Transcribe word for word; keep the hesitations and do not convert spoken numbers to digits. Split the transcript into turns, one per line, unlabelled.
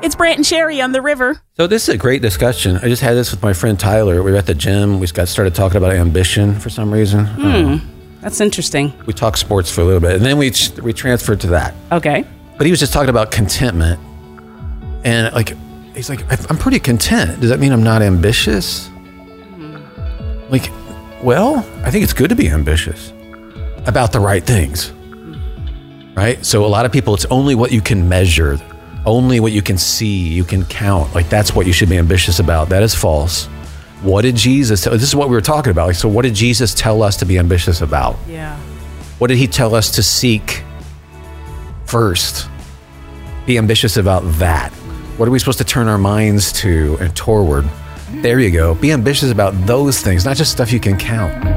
It's Brant and Sherry on the river.
So this is a great discussion. I just had this with my friend Tyler. We were at the gym. We got started talking about ambition for some reason.
Hmm. That's interesting.
We talked sports for a little bit, and then we we transferred to that.
Okay.
But he was just talking about contentment, and like he's like, I'm pretty content. Does that mean I'm not ambitious? Mm-hmm. Like, well, I think it's good to be ambitious about the right things, right? So a lot of people, it's only what you can measure, only what you can see, you can count. Like that's what you should be ambitious about. That is false. What did Jesus tell? This is what we were talking about. Like, so what did Jesus tell us to be ambitious about?
Yeah.
What did he tell us to seek first? Be ambitious about that. What are we supposed to turn our minds to and toward? There you go. Be ambitious about those things, not just stuff you can count.